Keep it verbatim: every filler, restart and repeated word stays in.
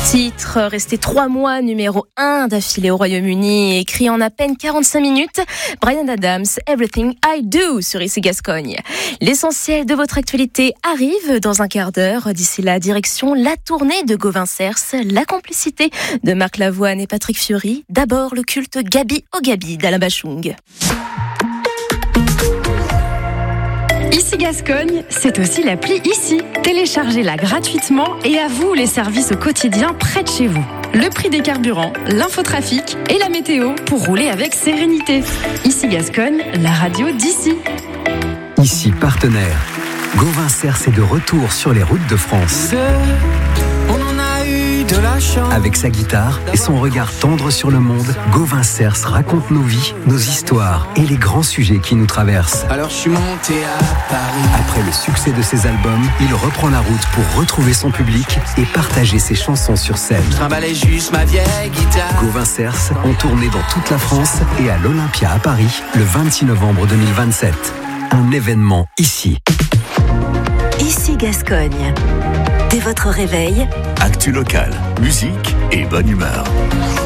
Titre, resté trois mois numéro un d'affilée au Royaume-Uni, écrit en à peine quarante-cinq minutes, Bryan Adams, Everything I Do sur Ici Gascogne. L'essentiel de votre actualité arrive dans un quart d'heure. D'ici là, direction la tournée de Gauvin Cers, la complicité de Marc Lavoine et Patrick Fiori. D'abord, le culte Gabi au Gabi d'Alain Bachung. Ici Gascogne, c'est aussi l'appli Ici. Téléchargez-la gratuitement et à vous les services au quotidien près de chez vous. Le prix des carburants, l'infotrafic et la météo pour rouler avec sérénité. Ici Gascogne, la radio d'ici. Ici partenaire. Gauvin Cers est de retour sur les routes de France. On en a eu de la chance. Avec sa guitare et son regard tendre sur le monde, Gauvin Cers raconte nos vies, nos histoires et les grands sujets qui nous traversent. Alors je suis monté à Paris. Après le succès de ses albums, il reprend la route pour retrouver son public et partager ses chansons sur scène. Je trimballais juste ma vieille guitare. Gauvin Cers en tournée dans toute la France et à l'Olympia à Paris le vingt-six novembre deux mille vingt-sept. Un événement ici. Ici Gascogne. Dès votre réveil, actu local, musique et bonne humeur.